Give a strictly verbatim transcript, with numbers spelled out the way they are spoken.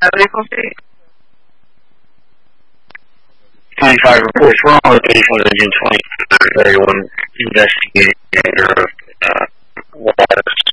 vehicle state? twenty-five reports wrong with vehicle engine twenty thirty-one investigator of uh, Wallace